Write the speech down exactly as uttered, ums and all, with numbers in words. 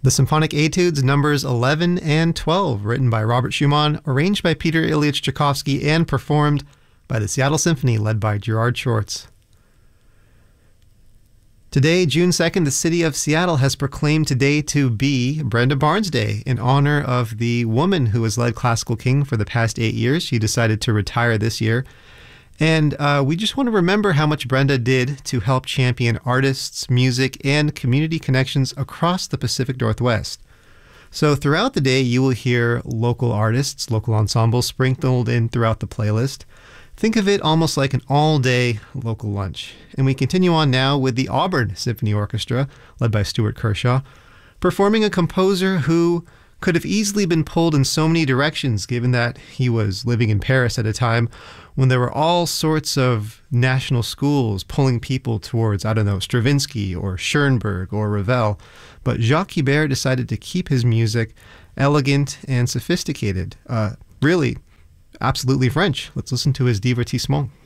The Symphonic Etudes numbers eleven and twelve, written by Robert Schumann, arranged by Peter Ilyich Tchaikovsky, and performed by the Seattle Symphony, led by Gerard Schwartz. Today, June second, the city of Seattle has proclaimed today to be Brenda Barnes Day in honor of the woman who has led Classical King for the past eight years. She decided to retire this year. And uh, we just want to remember how much Brenda did to help champion artists, music, and community connections across the Pacific Northwest. So throughout the day, you will hear local artists, local ensembles sprinkled in throughout the playlist. Think of it almost like an all-day local lunch. And we continue on now with the Auburn Symphony Orchestra, led by Stuart Kershaw, performing a composer who could have easily been pulled in so many directions, given that he was living in Paris at a time when there were all sorts of national schools pulling people towards, I don't know, Stravinsky or Schoenberg or Ravel. But Jacques Ibert decided to keep his music elegant and sophisticated. Uh, really, absolutely French. Let's listen to his Divertissement.